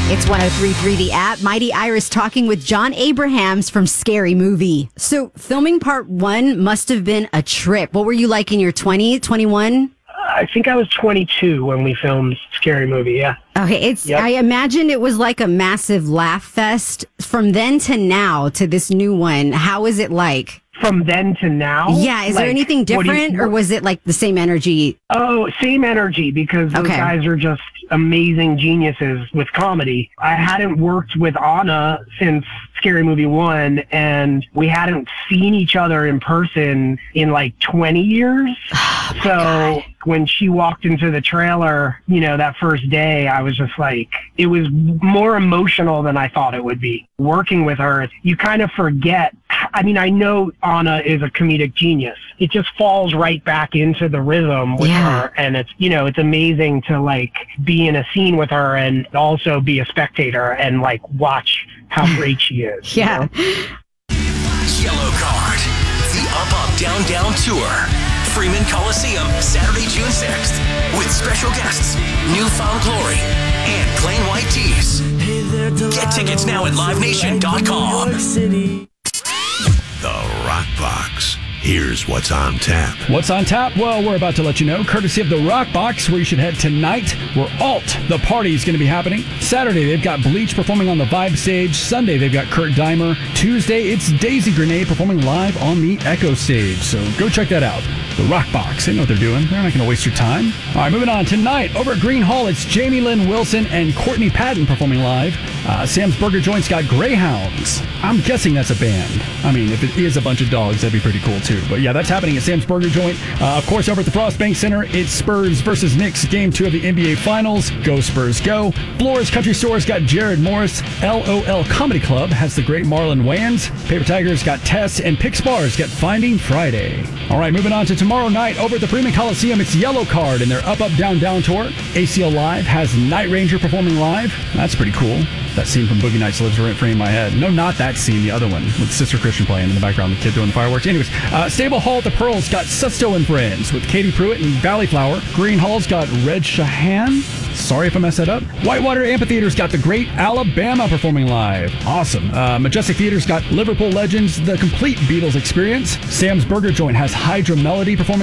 It's 103.3 The App. Mighty Iris talking with John Abrahams from Scary Movie. So filming part 1 must have been a trip. What were you like in your 20s, 21? I think I was 22 when we filmed Scary Movie, yeah. Okay, I imagine it was like a massive laugh fest. From then to now to this new one, how is it like? From then to now? Yeah, is there anything different or was it like the same energy? Oh, same energy because those guys are just amazing geniuses with comedy. I hadn't worked with Anna since Scary Movie 1 and we hadn't seen each other in person in like 20 years. So when she walked into the trailer, that first day, I was just like, it was more emotional than I thought it would be. Working with her, you kind of forget. I mean, I know Anna is a comedic genius. It just falls right back into the rhythm with her. And it's, it's amazing to like be in a scene with her and also be a spectator and like watch how great she is. Yeah. Yellow Card, the Up, Down, Down Tour. Freeman Coliseum, Saturday, June 6th, with special guests, Newfound Glory, and Plain White Tees. Get tickets now at livenation.com. The Rock Box. Here's what's on tap. What's on tap? Well, we're about to let you know, courtesy of the Rock Box, where you should head tonight, where Alt, the party, is going to be happening. Saturday, they've got Bleach performing on the Vibe stage. Sunday, they've got Kurt Dimer. Tuesday, it's Daisy Grenade performing live on the Echo stage. So go check that out. The Rock Box. They know what they're doing. They're not going to waste your time. All right, moving on. Tonight, over at Green Hall, it's Jamie Lynn Wilson and Courtney Patton performing live. Sam's Burger Joint's got Greyhounds. I'm guessing that's a band. I mean, if it is a bunch of dogs, that'd be pretty cool, too. But yeah, that's happening at Sam's Burger Joint. Of course, over at the Frost Bank Center, it's Spurs versus Knicks, Game 2 of the NBA Finals. Go Spurs, go. Flores Country Store's got Jared Morris. LOL Comedy Club has the great Marlon Wayans. Paper Tiger's got Tess. And Pix Bar's got Finding Friday. All right, moving on to tomorrow night. Over at the Freeman Coliseum, it's Yellow Card in their Up, Up, Down, Down tour. ACL Live has Night Ranger performing live. That's pretty cool. That scene from Boogie Nights lives rent free in my head. No, not that scene, the other one, with Sister Christian playing in the background, the kid doing the fireworks. Anyways, Stable Hall at the Pearl's got Susto and Friends with Katie Pruitt and Valley Flower. Green Hall's got Red Shahan. Sorry if I messed that up. Whitewater Amphitheater's got the Great Alabama performing live. Awesome. Majestic Theater's got Liverpool Legends, the complete Beatles experience. Sam's Burger Joint has Hydra Melody performing